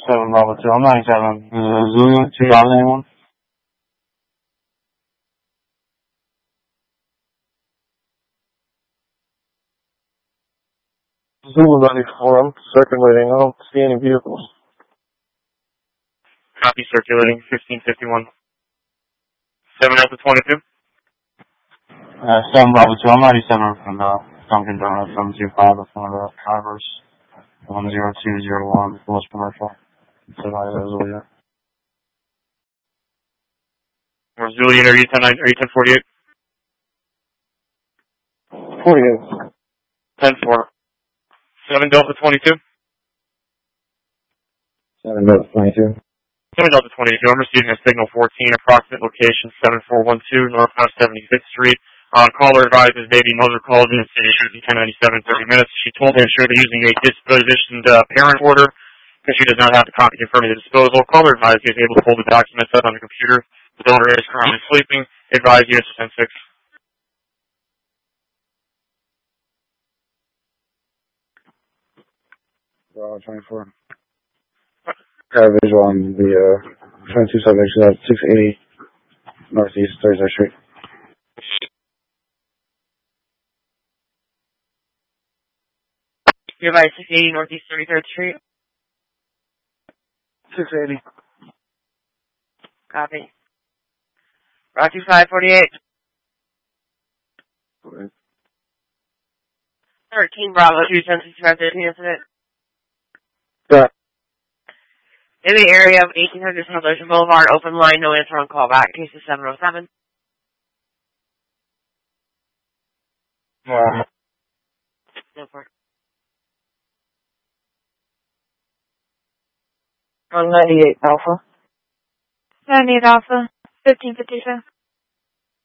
7 Bravo 2. I'm 97. Zulu, 2 Bravo, anyone? Zulu 94. I'm circulating. I don't see any vehicles. Copy, circulating, 1551. 7 Delta 22. 7 Bravo 2. I'm 97 from Dunkin' Donuts, 725 in front of the Traverse, 10201, Willis Commercial. So I Zulu unit. Or Zulu unit, are you 1048? 48. 10-4. 7 Delta 22. 7 Delta 22. 7 Delta 22. I'm receiving a signal 14, approximate location 7412 Northwest 75th Street. Caller advises baby mother called in and said it should be 1097 30 minutes. She told the insured they're using a dispositioned parent order because she does not have the copy confirming the disposal. Caller advised he is able to pull the documents up on the computer. The donor is currently sleeping. Advise units 10-6. Bravo 24. Got a visual on the 22 subjects at 680 Northeast 33rd Street. You're by 680 Northeast 33rd Street. 680. Copy. Roger 548. Okay. 13 Bravo 2, 1065 incident. Yeah. In the area of 1800 Southern Boulevard, open line, no answer on callback. Case is 707. Wow. No part. 198 Alpha. 98 Alpha, 1552.